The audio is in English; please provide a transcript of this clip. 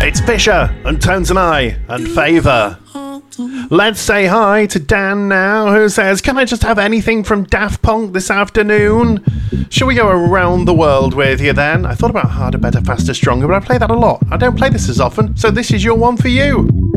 It's Fisher and Tones and I and Favour. Let's say hi to Dan now, who says, can I just have anything from Daft Punk this afternoon? Shall we go around the world with you then? I thought about Harder, Better, Faster, Stronger, but I play that a lot. I don't play this as often, so this is your one for you.